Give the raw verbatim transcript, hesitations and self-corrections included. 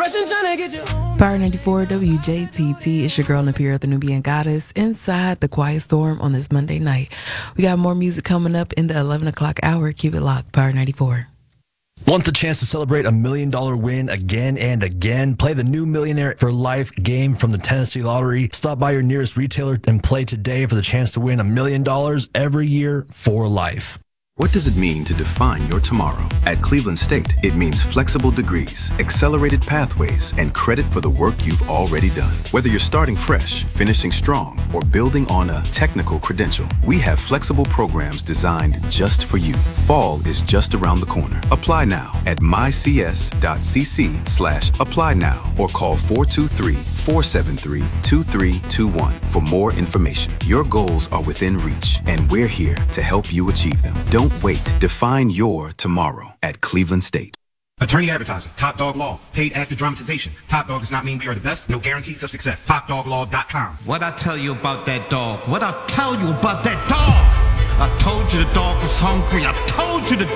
Russian trying to get you. Power ninety-four W J T T. It's your girl Napier, the Nubian Goddess, inside the Quiet Storm on this Monday night. We got more music coming up in the eleven o'clock hour. Keep it locked. Power ninety-four. Want the chance to celebrate a million dollar win again and again? Play the new Millionaire for Life game from the Tennessee Lottery. Stop by your nearest retailer and play today for the chance to win a million dollars every year for life. What does it mean to define your tomorrow? At Cleveland State, it means flexible degrees, accelerated pathways, and credit for the work you've already done. Whether you're starting fresh, finishing strong, or building on a technical credential, we have flexible programs designed just for you. Fall is just around the corner. Apply now at mycs.cc slash apply now or call four two three, four seven three, two three two one for more information. Your goals are within reach, and we're here to help you achieve them. Don't wait. Define your tomorrow at Cleveland State. Attorney advertising, Top Dog Law, paid actor dramatization. Top Dog does not mean we are the best, no guarantees of success. top dog law dot com. What I tell you about that dog? What I tell you about that dog? I told you the dog was hungry. I told you the